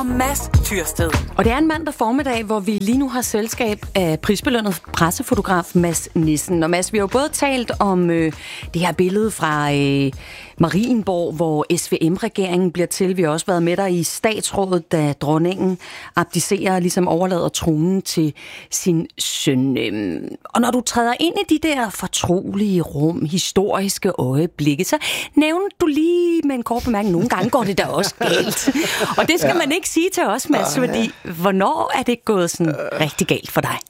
og Mads Tyrsted. Og det er en mandag formiddag, hvor vi lige nu har selskab af prisbelønnet pressefotograf Mads Nissen. Og Mads, vi har jo både talt om det her billede fra Marienborg, hvor SVM-regeringen bliver til. Vi har også været med der i statsrådet, da dronningen abdicerer og ligesom overlader tronen til sin søn. Og når du træder ind i de der fortrolige rum, historiske øjeblikke, så nævner du lige med en kort bemærkning, nogle gange går det da også galt. Og det skal man ikke sige til os, Mads, fordi hvornår er det gået sådan rigtig galt for dig?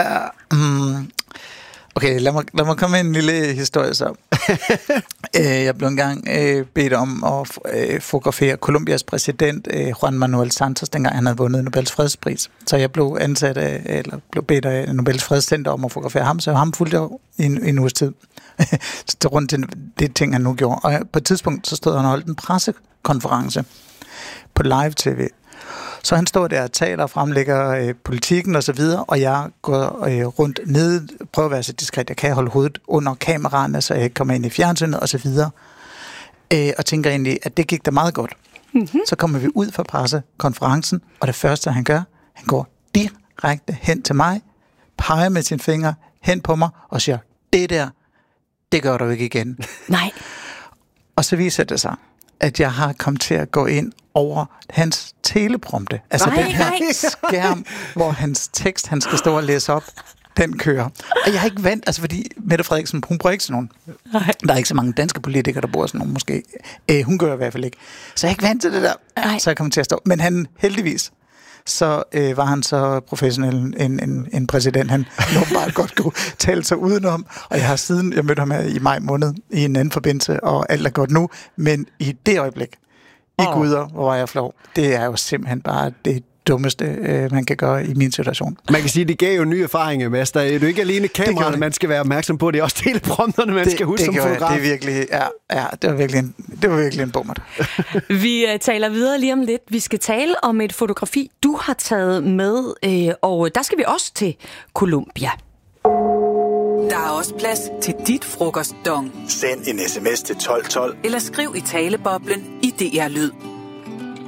Okay, lad mig komme med en lille historie så. Jeg blev engang bedt om at fotografere Colombias præsident Juan Manuel Santos, dengang han havde vundet Nobels fredspris. Så jeg blev blev bedt af Nobels fredscenter om at fotografere ham, så ham fulgte jeg i en uges tid. Så rundt til det ting, han nu gjorde. Og på et tidspunkt, så stod han og holdt en pressekonference på live-tv. Så han står der og taler og fremlægger politikken og så videre, og jeg går rundt nede, prøver at være så diskret, jeg kan holde hovedet under kameraerne, så jeg ikke kommer ind i fjernsynet og så videre. Og tænker egentlig, at det gik da meget godt. Mm-hmm. Så kommer vi ud fra pressekonferencen, og det første, han gør, han går direkte hen til mig, peger med sin finger hen på mig og siger, det gør du ikke igen. Nej. Og så viser det sig, at jeg har kommet til at gå ind over hans teleprompte. Altså den her skærm, hvor hans tekst, han skal stå og læse op, den kører. Og jeg har ikke vant, altså fordi Mette Frederiksen, hun bruger ikke sådan nogen. Nej. Der er ikke så mange danske politikere, der bruger sådan nogen måske. Hun gør i hvert fald ikke. Så jeg er ikke vant til det der. Nej. Så jeg kommer til at stå. Men han heldigvis, så var han så professionel en præsident. Han bare godt kunne tale sig udenom. Og jeg har siden, jeg mødte ham i maj måned i en anden forbindelse, og alt er godt nu. Men i det øjeblik, guder, hvor var jeg flov. Det er jo simpelthen bare det dummeste, man kan gøre i min situation. Man kan sige, at det gav jo nye erfaringer, Mads. Der er jo ikke alene kameraerne, man skal være opmærksom på. Det er også teleprompterne, man skal huske som fotograf. Det er virkelig, det var virkelig en bummer. Vi taler videre lige om lidt. Vi skal tale om et fotografi, du har taget med, og der skal vi også til Colombia. Der er også plads til dit frokostdong. Send en sms til 1212. Eller skriv i taleboblen i DR Lyd.